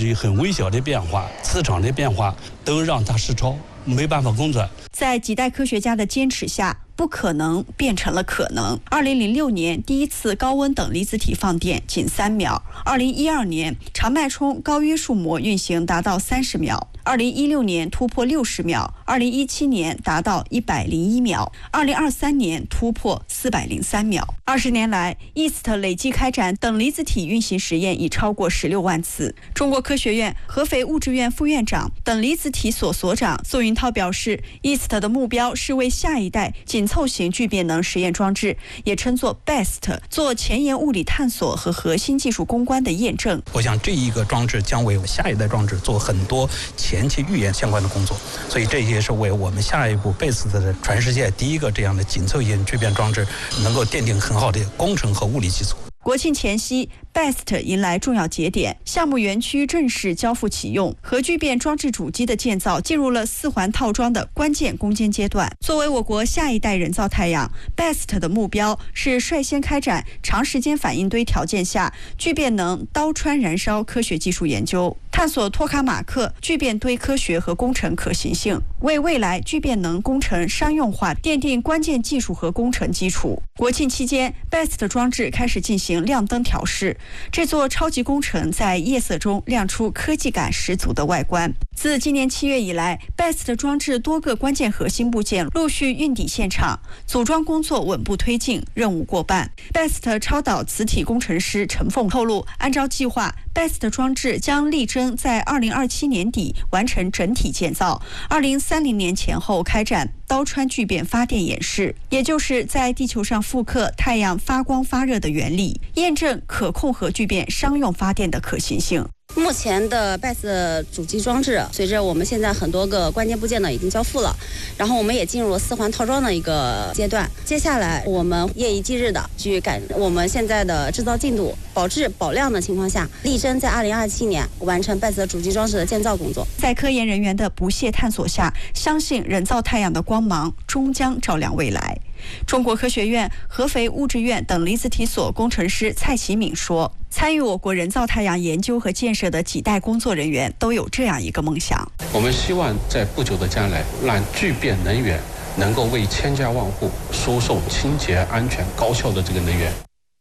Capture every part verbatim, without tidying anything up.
至于很微小的变化，磁场的变化都让它失超，没办法工作。 在几代科学家的坚持下，不可能变成了可能。二零零六年第一次高温等离子体放电仅三秒，二零一二年长脉冲高约束膜运行达到三十秒，二零一六年突破六十秒，二零一七年达到一百零一秒，二零二三年突破四百零三秒。二十年来 ，E S T 累计开展等离子体运行实验已超过十六万次。中国科学院合肥物质院副院长、等离子体所所长宋云涛表示 ，E S T 的目标是为下一代紧凑型聚变能实验装置，也称作 B E S T， 做前沿物理探索和核心技术攻关的验证。 我想这一个装置将为下一代装置做很多前期预演相关的工作，所以这也是为我们下一步 B E S T 的全世界第一个这样的紧凑型聚变装置能够奠定很好的工程和物理基础。 国庆前夕 ，B E S T 迎来重要节点，项目园区正式交付启用，核聚变装置主机的建造进入了四环套装的关键攻坚阶段。作为我国下一代人造太阳 ，B E S T 的目标是率先开展长时间反应堆条件下聚变能刀穿燃烧科学技术研究，探索托卡马克聚变堆科学和工程可行性，为未来聚变能工程商用化奠定关键技术和工程基础。国庆期间 ，B E S T 装置开始进行亮灯调试，这座超级工程在夜色中亮出科技感十足的外观。自今年七月以来 ，B E S T 装置多个关键核心部件陆续运抵现场，组装工作稳步推进，任务过半。B E S T 超导磁体工程师陈凤透露，按照计划 ，B E S T 装置将力争在二零二七年底完成整体建造，二零三零年前后开展刀穿聚变发电演示，也就是在地球上复刻太阳发光发热的原理，验证可控核聚变商用发电的可行性。 目前的 B E S T 主机装置，随着我们现在很多个关键部件呢已经交付了，然后我们也进入了四环套装的一个阶段。接下来我们夜以继日的去赶我们现在的制造进度，保质保量的情况下，力争在二零二七年完成 B E S T 主机装置的建造工作。 在科研人员的不懈探索下，相信人造太阳的光芒终将照亮未来。中国科学院合肥物质院等离子体所工程师蔡启敏说，参与我国人造太阳研究和建设的几代工作人员都有这样一个梦想： 我们希望在不久的将来，让聚变能源能够为千家万户输送清洁、安全、高效的这个能源。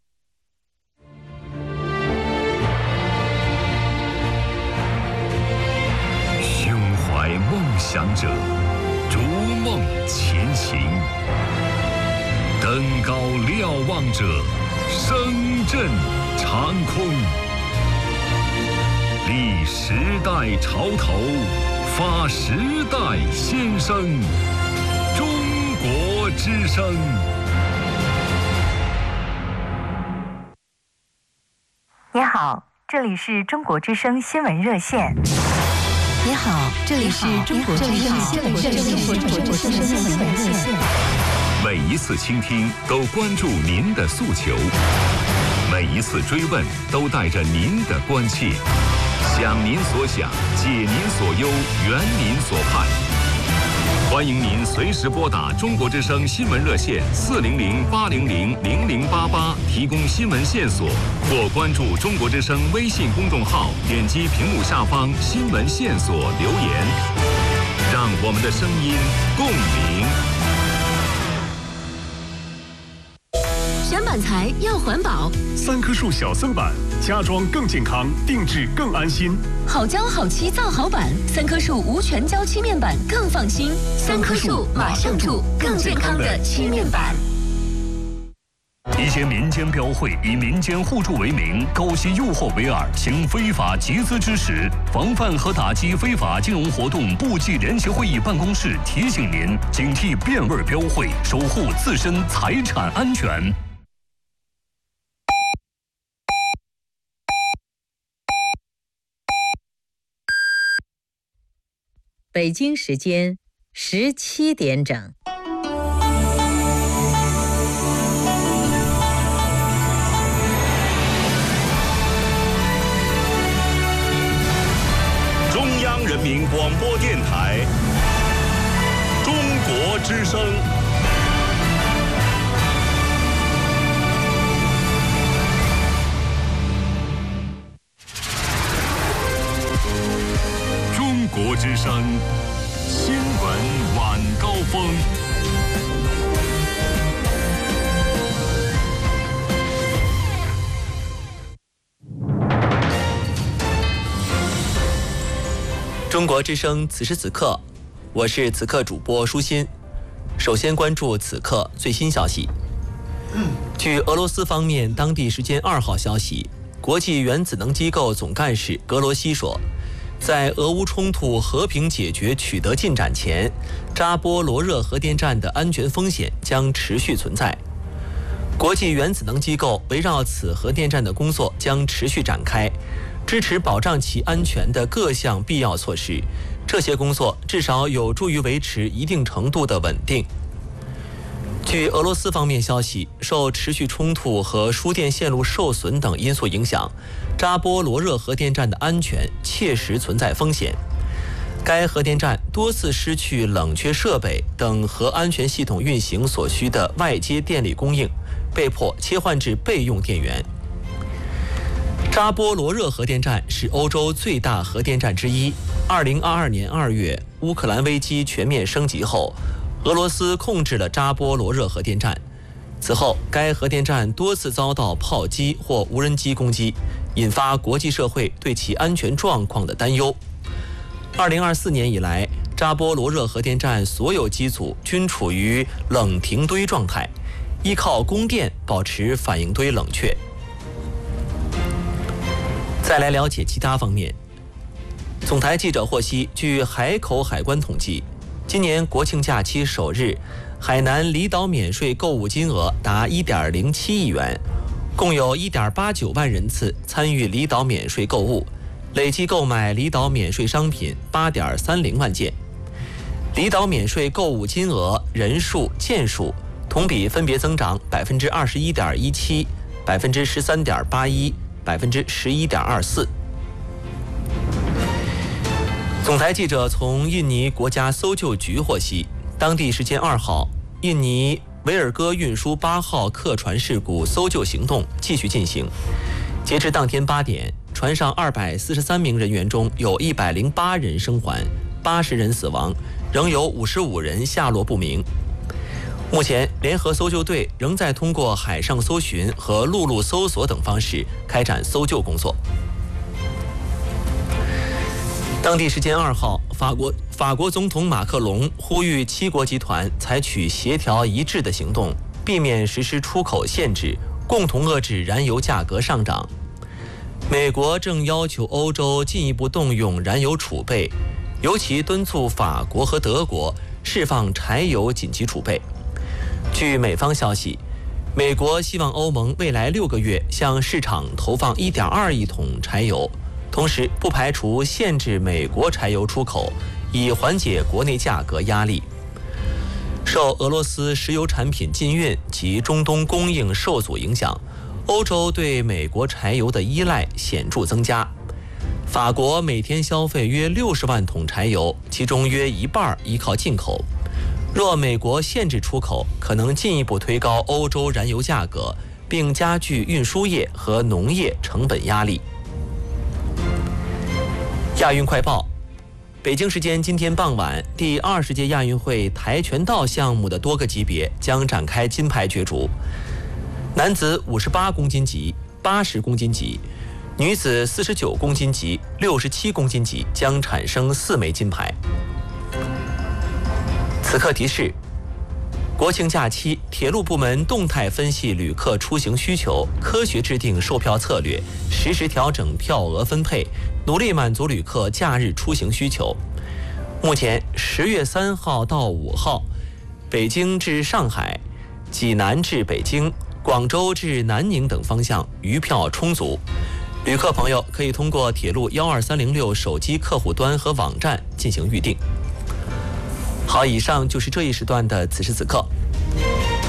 胸怀梦想者，逐梦前行。登高瞭望者，声震长空。立时代潮头，发时代先声。中国之声。 你好，这里是中国之声新闻热线。 你好，这里是中国之声新闻热线。 每一次倾听都关注您的诉求，每一次追问都带着您的关切，想您所想，解您所忧，圆您所盼。欢迎您随时拨打中国之声新闻热线四零零八零零零零八八提供新闻线索，或关注中国之声微信公众号，点击屏幕下方新闻线索留言，让我们的声音共鸣。 选板材要环保， 三棵树小森板，家装更健康，定制更安心。 好胶好漆造好板，三棵树无全胶漆面板更放心。三棵树马上住，更健康的漆面板。 一些民间标会以民间互助为名，勾结诱惑为饵，行非法集资之实。防范和打击非法金融活动部际联席会议办公室提醒您：警惕变味标会，守护自身财产安全。 北京时间十七点整。 中央人民广播电台，中国之声。 国之声新闻晚高峰。 中国之声此时此刻，我是此刻主播舒心。首先关注此刻最新消息。据俄罗斯方面当地时间二号消息，国际原子能机构总干事格罗西说，在俄乌冲突和平解决取得进展前，扎波罗热核电站的安全风险将持续存在。国际原子能机构围绕此核电站的工作将持续展开，支持保障其安全的各项必要措施，这些工作至少有助于维持一定程度的稳定。据俄罗斯方面消息，受持续冲突和输电线路受损等因素影响，扎波罗热核电站的安全切实存在风险。该核电站多次失去冷却设备等核安全系统运行所需的外接电力供应，被迫切换至备用电源。扎波罗热核电站是欧洲最大核电站之一。二零二二年二月，乌克兰危机全面升级后，俄罗斯控制了扎波罗热核电站。此后，该核电站多次遭到炮击或无人机攻击，引发国际社会对其安全状况的担忧。二零二四年以来，扎波罗热核电站所有机组均处于冷停堆状态，依靠供电保持反应堆冷却。再来了解其他方面。总台记者获悉，据海口海关统计，今年国庆假期首日，海南离岛免税购物金额达 一点零七亿元，共有 一点八九万人次参与离岛免税购物，累计购买离岛免税商品 八点三零万件。离岛免税购物金额、人数、件数同比分别增长 百分之二十一点一七、百分之十三点八一、百分之十一点二四。总台记者从印尼国家搜救局获悉，当地时间二号，印尼维尔戈运输八号客船事故搜救行动继续进行。截至当天八点，船上二百四十三名人员中有一百零八人生还，八十人死亡，仍有五十五人下落不明。目前，联合搜救队仍在通过海上搜寻和陆路搜索等方式开展搜救工作。当地时间二号，法国法国总统马克龙呼吁七国集团采取协调一致的行动，避免实施出口限制，共同遏制燃油价格上涨。美国正要求欧洲进一步动用燃油储备，尤其敦促法国和德国释放柴油紧急储备。据美方消息，美国希望欧盟未来六个月向市场投放 一点二亿桶柴油，同时不排除限制美国柴油出口，以缓解国内价格压力。受俄罗斯石油产品禁运及中东供应受阻影响，欧洲对美国柴油的依赖显著增加。法国每天消费约六十万桶柴油，其中约一半依靠进口。若美国限制出口，可能进一步推高欧洲燃油价格，并加剧运输业和农业成本压力。亚运快报：北京时间今天傍晚，第二十届亚运会跆拳道项目的多个级别将展开金牌角逐。男子五十八公斤级、八十公斤级，女子四十九公斤级、六十七公斤级将产生四枚金牌。此刻提示：国庆假期，铁路部门动态分析旅客出行需求，科学制定售票策略，实时调整票额分配，努力满足旅客假日出行需求。目前，十月三号到五号，北京至上海、济南至北京、广州至南宁等方向余票充足，旅客朋友可以通过铁路幺二三零六手机客户端和网站进行预订。好，以上就是这一时段的此时此刻。